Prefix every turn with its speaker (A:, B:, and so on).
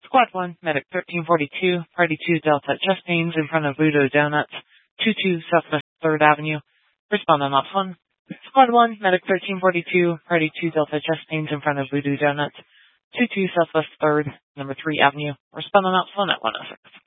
A: Squad 1, Medic 1342, Party 2 Delta Justains in front of Voodoo Donuts, 22 Southwest 3rd Avenue. Respond on Ops 1. Squad 1, Medic 1342, Party 2 Delta Justains in front of Voodoo Donuts, 22 Southwest 3rd, number 3 Avenue. Respond on Ops 1 at 106.